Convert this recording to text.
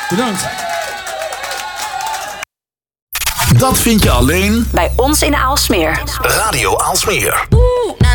Bedankt. Dat vind je alleen bij ons in Aalsmeer. Radio Aalsmeer.